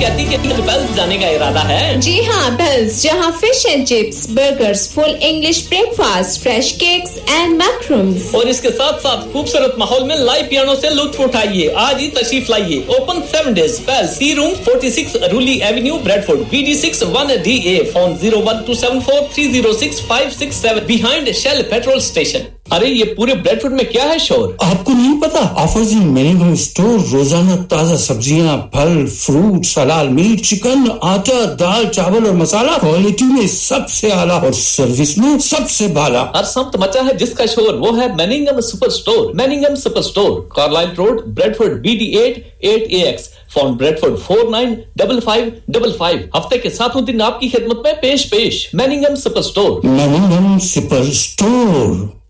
कहती कि बेल्स जाने का इरादा है। जी हाँ, बेल्स, जहाँ fish and chips, burgers, full English breakfast, fresh cakes and macros. और इसके साथ साथ खूबसूरत माहौल में लाइव पियानो से लुत्फ उठाइए। आज ही तशरीफ लाइए। Open 7 days। Bells, T room 46 रूली Avenue, Bradford, BD6 1DA। Phone 01274306567 behind shell petrol station. अरे ये पूरे ब्रैडफोर्ड में क्या है शोर? आपको नहीं पता? ऑफर्स इन मेनी स्टोर, रोजाना ताजा सब्जियां, फल, फ्रूट, हलाल मीट, चिकन, आटा, दाल, चावल और मसाला, क्वालिटी में सबसे आला और सर्विस में सबसे बाला। हर समत मचा है जिसका शोर, वो है मैनिंगम super store. मैनिंगम super store, Carlisle road, Bradford, BD8 8AX। Phone Bradford 495555। हफ्ते के 7 दिन आपकी खिदमत में पेश। मैनिंगम सुपर स्टोर। मैनिंगम super store.